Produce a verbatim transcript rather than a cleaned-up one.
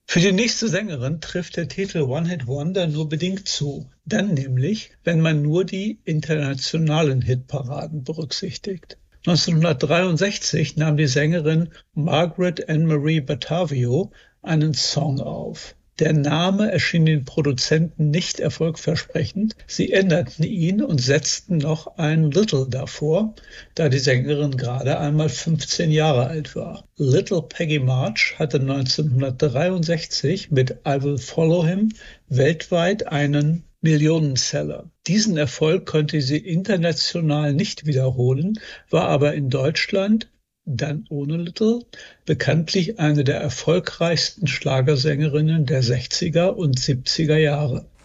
Für die nächste Sängerin trifft der Titel One-Hit-Wonder nur bedingt zu. Dann nämlich, wenn man nur die internationalen Hitparaden berücksichtigt. neunzehnhundertdreiundsechzig nahm die Sängerin Margaret Anne-Marie Batavio einen Song auf. Der Name erschien den Produzenten nicht erfolgversprechend. Sie änderten ihn und setzten noch ein Little davor, da die Sängerin gerade einmal fünfzehn Jahre alt war. Little Peggy March hatte neunzehnhundertdreiundsechzig mit I Will Follow Him weltweit einen Millionenseller. Diesen Erfolg konnte sie international nicht wiederholen, war aber in Deutschland, dann ohne Little, bekanntlich eine der erfolgreichsten Schlagersängerinnen der sechziger und siebziger Jahre.